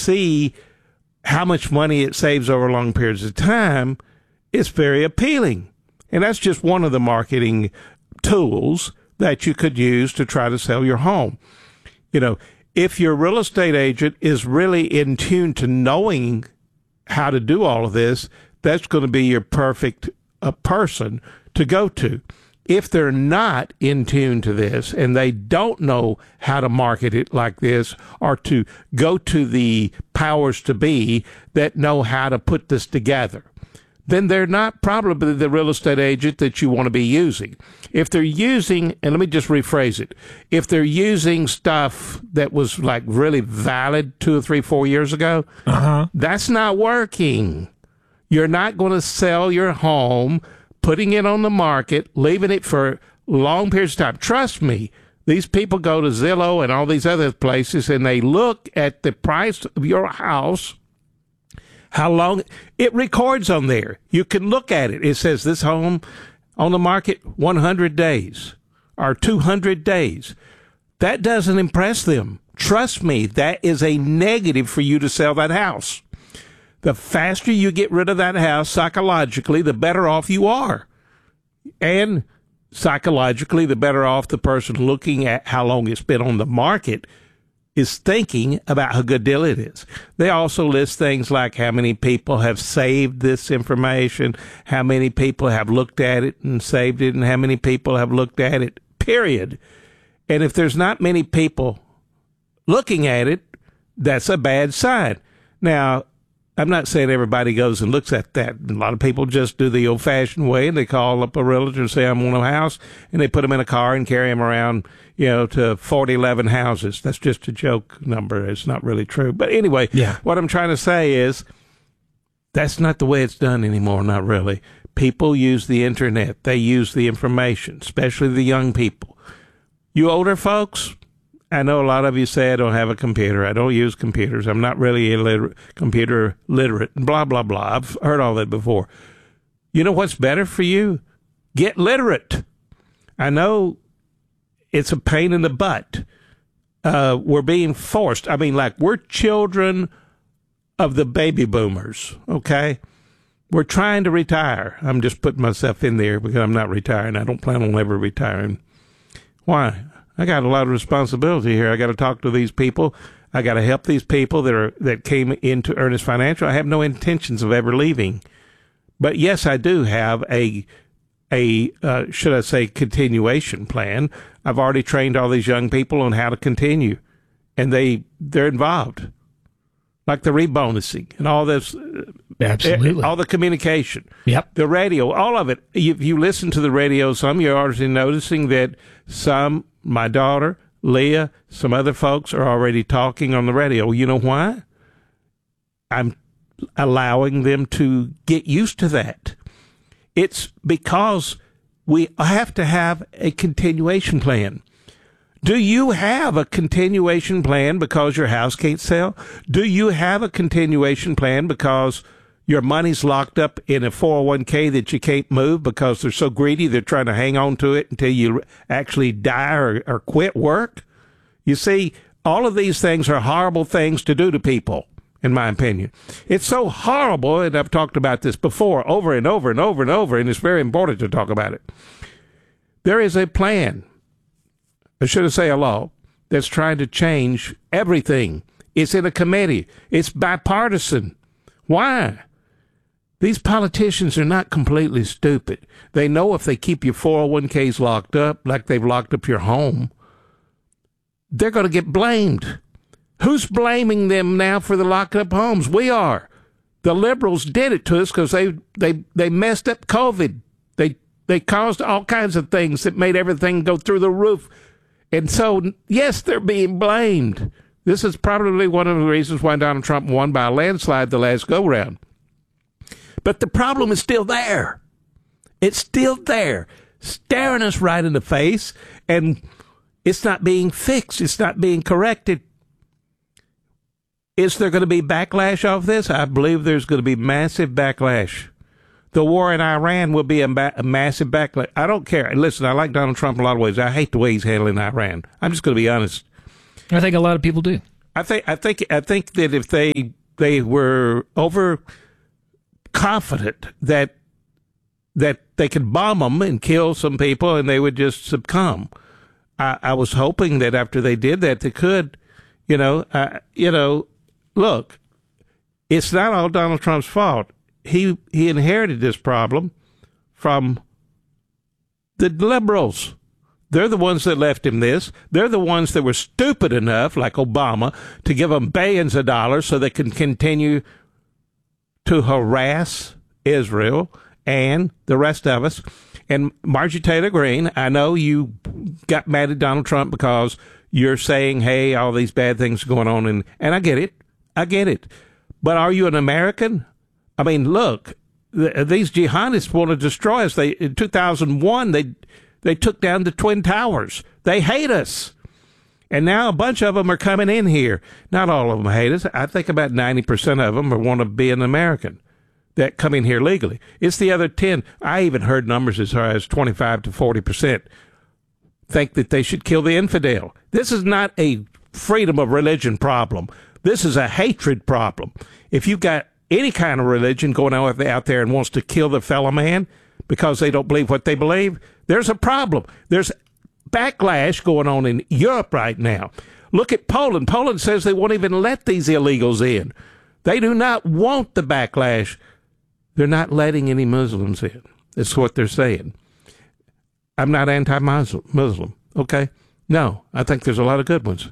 see how much money it saves over long periods of time, it's very appealing. And that's just one of the marketing tools that you could use to try to sell your home. You know, if your real estate agent is really in tune to knowing how to do all of this, that's going to be your perfect person to go to. If they're not in tune to this and they don't know how to market it like this, or to go to the powers to be that know how to put this together, then they're not probably the real estate agent that you want to be using. If they're using, and let me just rephrase it, if they're using stuff that was like really valid 2 or 3, 4 years ago, that's not working. You're not going to sell your home putting it on the market, leaving it for long periods of time. Trust me, these people go to Zillow and all these other places, and they look at the price of your house, how long it records on there. You can look at it. It says this home on the market 100 days or 200 days. That doesn't impress them. Trust me, that is a negative for you to sell that house. The faster you get rid of that house psychologically, the better off you are. And psychologically, the better off the person looking at how long it's been on the market is thinking about how good deal it is. They also list things like how many people have saved this information, how many people have looked at it and saved it, and how many people have looked at it, period. And if there's not many people looking at it, that's a bad sign. Now, I'm not saying everybody goes and looks at that. A lot of people just do the old-fashioned way, and they call up a realtor and say, I want a house, and they put them in a car and carry them around, to 11 houses. That's just a joke number. It's not really true. But anyway, What I'm trying to say is that's not the way it's done anymore, not really. People use the internet. They use the information, especially the young people. You older folks, I know a lot of you say I don't have a computer. I don't use computers. I'm not really computer literate, blah, blah, blah. I've heard all that before. You know what's better for you? Get literate. I know it's a pain in the butt. We're being forced. I mean, like, we're children of the baby boomers, okay? We're trying to retire. I'm just putting myself in there because I'm not retiring. I don't plan on ever retiring. Why? I got a lot of responsibility here. I got to talk to these people. I got to help these people that came into Ernest Financial. I have no intentions of ever leaving. But yes, I do have a should I say, continuation plan. I've already trained all these young people on how to continue, and they're involved, like the rebonusing and all this. Absolutely. All the communication. Yep. The radio, all of it. If you listen to the radio, you're already noticing that my daughter, Leah, some other folks are already talking on the radio. You know why? I'm allowing them to get used to that. It's because we have to have a continuation plan. Do you have a continuation plan because your house can't sell? Do you have a continuation plan because your money's locked up in a 401k that you can't move because they're so greedy they're trying to hang on to it until you actually die or quit work? You see, all of these things are horrible things to do to people, in my opinion. It's so horrible, and I've talked about this before over and over and over and over, and it's very important to talk about it. There is a plan, or should I say a law, that's trying to change everything. It's in a committee. It's bipartisan. Why? These politicians are not completely stupid. They know if they keep your 401ks locked up, like they've locked up your home, they're going to get blamed. Who's blaming them now for the locked up homes? We are. The liberals did it to us because they messed up COVID. They caused all kinds of things that made everything go through the roof. And so, yes, they're being blamed. This is probably one of the reasons why Donald Trump won by a landslide the last go-round. But the problem is still there. It's still there, staring us right in the face, and it's not being fixed. It's not being corrected. Is there going to be backlash off this? I believe there's going to be massive backlash. The war in Iran will be a massive backlash. I don't care. Listen, I like Donald Trump in a lot of ways. I hate the way he's handling Iran. I'm just going to be honest. I think a lot of people do. I think that if they were overconfident that they could bomb them and kill some people and they would just succumb. I was hoping that after they did that, they could, look, it's not all Donald Trump's fault. He inherited this problem from the liberals. They're the ones that left him this. They're the ones that were stupid enough, like Obama, to give them billions of dollars so they can continue to harass Israel and the rest of us. And Marjorie Taylor Greene, I know you got mad at Donald Trump because you're saying, hey, all these bad things are going on. And I get it. I get it. But are you an American? I mean, look, these jihadists want to destroy us. In 2001, they took down the Twin Towers. They hate us. And now a bunch of them are coming in here. Not all of them hate us. I think about 90% of them want to be an American that come in here legally. It's the other 10. I even heard numbers as high as 25 to 40% think that they should kill the infidel. This is not a freedom of religion problem. This is a hatred problem. If you've got any kind of religion going on out there and wants to kill the fellow man because they don't believe what they believe, there's a problem. There's backlash going on in Europe right now. Look at Poland. Poland says they won't even let these illegals in. They do not want the backlash. They're not letting any Muslims in. That's what they're saying. I'm not anti-Muslim, okay? No, I think there's a lot of good ones.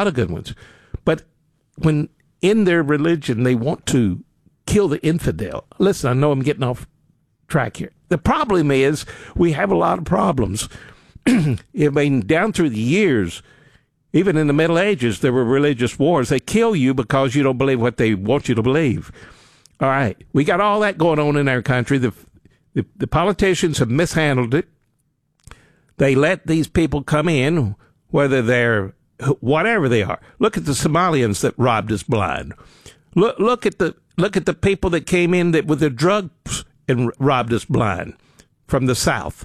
But when in their religion they want to kill the infidel, listen, I know I'm getting off track here. The problem is we have a lot of problems. I mean, down through the years, even in the Middle Ages, there were religious wars. They kill you because you don't believe what they want you to believe. All right, we got all that going on in our country. The politicians have mishandled it. They let these people come in, whether they're whatever they are. Look at the Somalians that robbed us blind. Look at the people that came in with the drugs and robbed us blind from the South.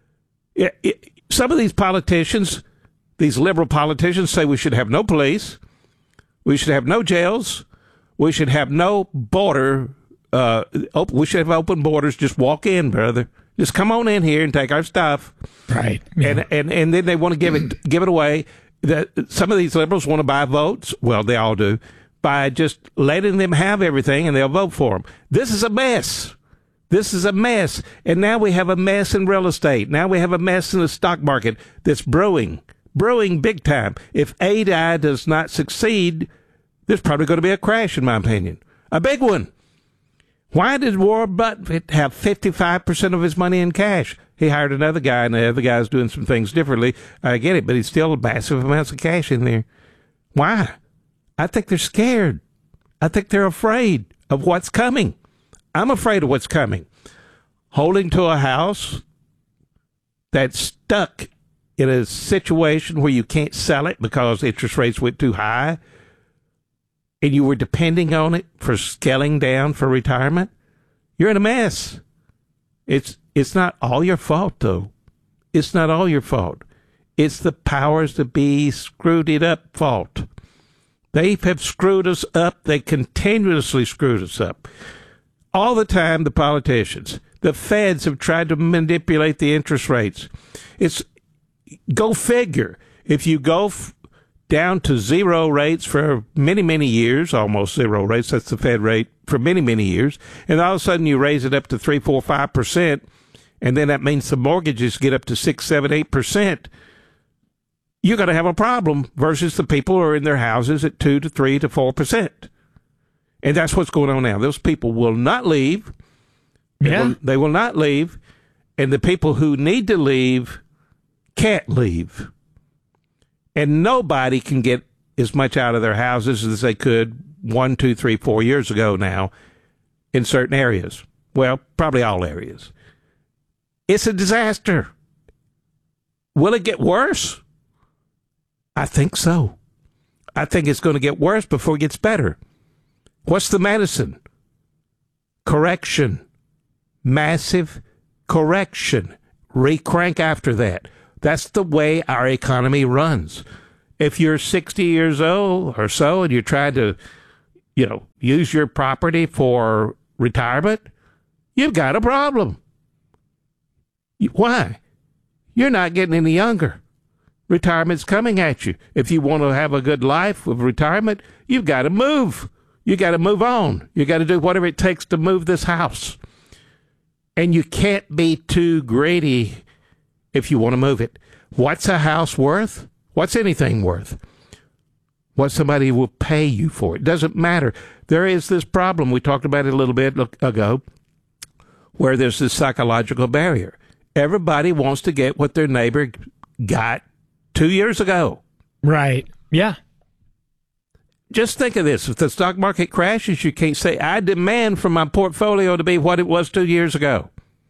Some of these politicians, these liberal politicians, say we should have no police, we should have no jails. We should have no border. We should have open borders. Just walk in, brother. Just come on in here and take our stuff. Right. Yeah. And then they want to give it away. Some of these liberals want to buy votes. Well, they all do, by just letting them have everything, and they'll vote for them. This is a mess. This is a mess. And now we have a mess in real estate. Now we have a mess in the stock market that's brewing big time. If AI does not succeed, there's probably going to be a crash, in my opinion. A big one. Why did Warren Buffett have 55% of his money in cash? He hired another guy, and the other guy's doing some things differently. I get it, but he's still massive amounts of cash in there. Why? I think they're scared. I think they're afraid of what's coming. I'm afraid of what's coming. Holding to a house that's stuck in a situation where you can't sell it because interest rates went too high, and you were depending on it for scaling down for retirement, you're in a mess. It's not all your fault, though. It's not all your fault. It's the powers that be screwed it up fault. They have screwed us up. They continuously screwed us up. All the time, the politicians, the feds have tried to manipulate the interest rates. Go figure. If you go down to zero rates for many, many years, almost zero rates, that's the Fed rate for many, many years, and all of a sudden you raise it up to 3, 4, 5%, and then that means the mortgages get up to 6, 7, 8%, you're going to have a problem versus the people who are in their houses at 2 to 3 to 4%. And that's what's going on now. Those people will not leave. They will not leave. And the people who need to leave can't leave. And nobody can get as much out of their houses as they could 1, 2, 3, 4 years ago now in certain areas. Well, probably all areas. It's a disaster. Will it get worse? I think so. I think it's going to get worse before it gets better. What's the medicine? Correction. Massive correction. Recrank after that. That's the way our economy runs. If you're 60 years old or so and you're trying to, use your property for retirement, you've got a problem. Why? You're not getting any younger. Retirement's coming at you. If you want to have a good life with retirement, you've got to move. You got to move on. You got to do whatever it takes to move this house. And you can't be too greedy if you want to move it. What's a house worth? What's anything worth? What somebody will pay you for. It doesn't matter. There is this problem. We talked about it a little bit ago, where there's this psychological barrier. Everybody wants to get what their neighbor got 2 years ago. Right. Yeah. Just think of this. If the stock market crashes, you can't say, I demand for my portfolio to be what it was 2 years ago.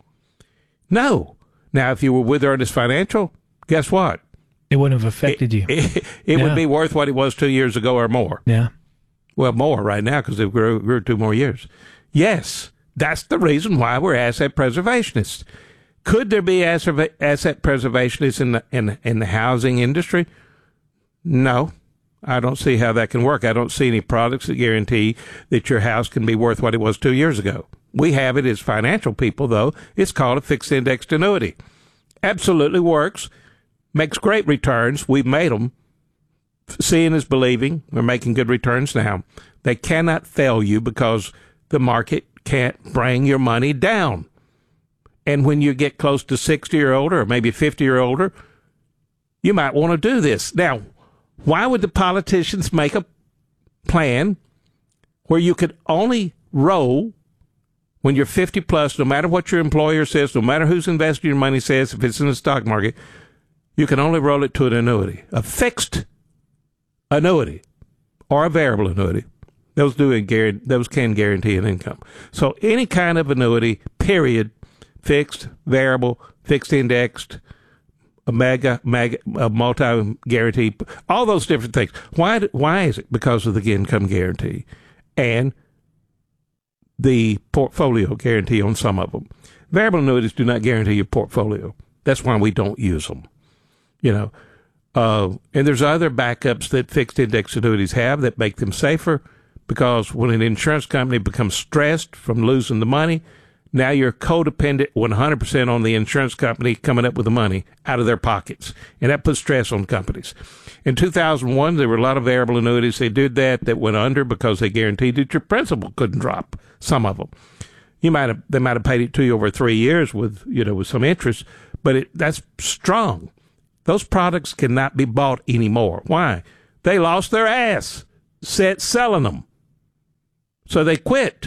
No. Now, if you were with Ernest Financial, guess what? It wouldn't have affected you. It would be worth what it was 2 years ago or more. Yeah. Well, more right now because it grew 2 more years. Yes, that's the reason why we're asset preservationists. Could there be asset preservationists in the housing industry? No, I don't see how that can work. I don't see any products that guarantee that your house can be worth what it was 2 years ago. We have it as financial people, though. It's called a fixed indexed annuity. Absolutely works. Makes great returns. We've made them. Seeing is believing. We're making good returns now. They cannot fail you because the market can't bring your money down. And when you get close to 60 or older, or maybe 50 or older, you might want to do this. Now, why would the politicians make a plan where you could only roll when you're 50 plus, no matter what your employer says, no matter who's investing your money says, if it's in the stock market, you can only roll it to an annuity, a fixed annuity or a variable annuity. Those can guarantee an income. So any kind of annuity, period, fixed, variable, fixed indexed, a multi-guarantee, all those different things. Why is it? Because of the income guarantee and the portfolio guarantee on some of them. Variable annuities do not guarantee your portfolio. That's why we don't use them. And there's other backups that fixed index annuities have that make them safer, because when an insurance company becomes stressed from losing the money, now you're codependent 100% on the insurance company coming up with the money out of their pockets. And that puts stress on companies. In 2001, there were a lot of variable annuities. They did that went under because they guaranteed that your principal couldn't drop, some of them. They might have paid it to you over 3 years with some interest, but that's strong. Those products cannot be bought anymore. Why? They lost their ass selling them. So they quit.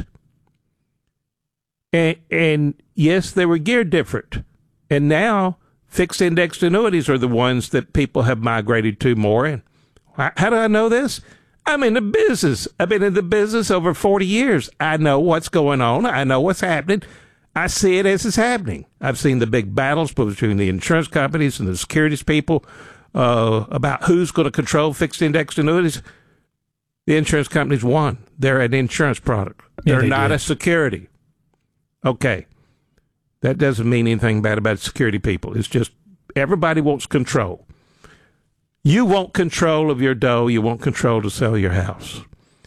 And yes, they were geared different. And now fixed indexed annuities are the ones that people have migrated to more. And how do I know this? I'm in the business. I've been in the business over 40 years. I know what's going on. I know what's happening. I see it as it's happening. I've seen the big battles between the insurance companies and the securities people about who's going to control fixed indexed annuities. The insurance companies won. They're an insurance product. They're not a security. Okay. That doesn't mean anything bad about security people. It's just everybody wants control. You want control of your dough. You want control to sell your house.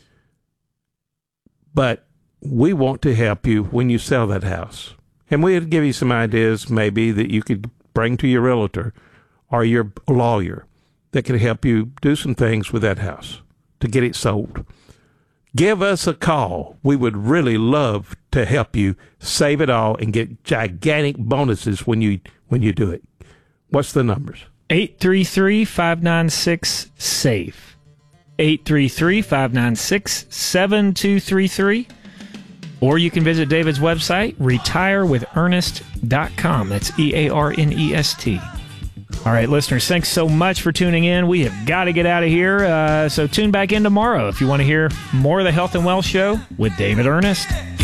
But we want to help you when you sell that house. And we'll give you some ideas maybe that you could bring to your realtor or your lawyer that could help you do some things with that house to get it sold. Give us a call. We would really love to help you save it all and get gigantic bonuses when you do it. What's the numbers? 833-596-SAFE. 833-596-7233. Or you can visit David's website, retirewithernest.com. That's EARNEST. All right, listeners, thanks so much for tuning in. We have got to get out of here, so tune back in tomorrow if you want to hear more of the Health and Wealth Show with David Ernest.